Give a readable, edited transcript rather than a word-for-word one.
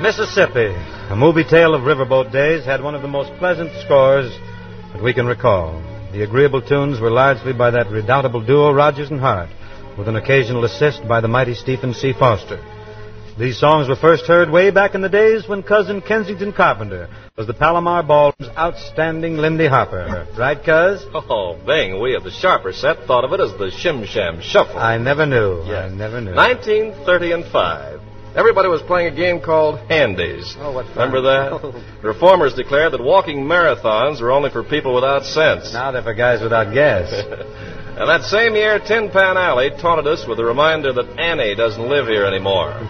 Mississippi, a movie tale of riverboat days, had one of the most pleasant scores that we can recall. The agreeable tunes were largely by that redoubtable duo, Rodgers and Hart, with an occasional assist by the mighty Stephen C. Foster. These songs were first heard way back in the days when cousin Kensington Carpenter was the Palomar Ballroom's outstanding Lindy Hopper. Right, cuz? Oh, Bing, we of the sharper set thought of it as the Shim Sham Shuffle. I never knew. Yes. I never knew. 1930 and 5. Everybody was playing a game called Handies. Oh, what fun. Remember that? Reformers declared that walking marathons were only for people without sense. Now they're for guys without gas. And that same year, Tin Pan Alley taunted us with a reminder that Annie doesn't live here anymore.